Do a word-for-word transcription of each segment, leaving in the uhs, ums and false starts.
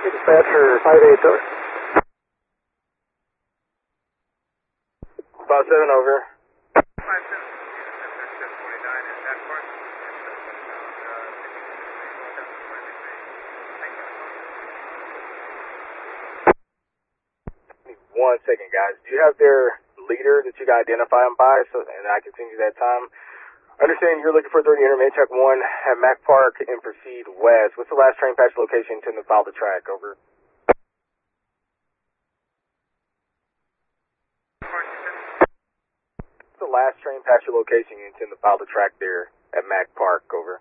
Dispatcher five eight, over. five seven, over. five seven, seven forty-nine at that part. One second, guys. Do you have their leader that you can identify them by, so and I can send you that time? Understand you're looking for thirty intermittent check one at Mac Park and proceed west. What's the last train patch location? Intend to follow the track, over. What's the last train patch location? You intend to follow the track there at Mac Park, over.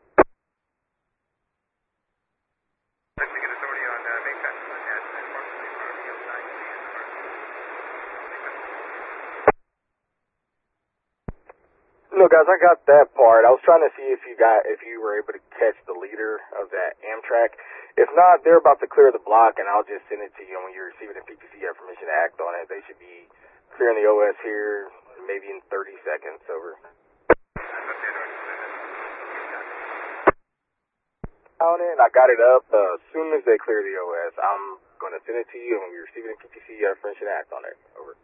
No, guys, I got that part. I was trying to see if you got if you were able to catch the leader of that Amtrak. If not, they're about to clear the block, and I'll just send it to you. And when you're receiving the P P C, you have permission to act on it. They should be clearing the O S here maybe in thirty seconds, over. On it, I got it up. Uh, as soon as they clear the O S, I'm going to send it to you, and when you're receiving the P P C, you have permission to act on it, over.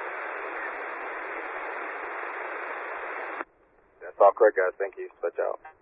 That's all correct, guys. Thank you. Switch out.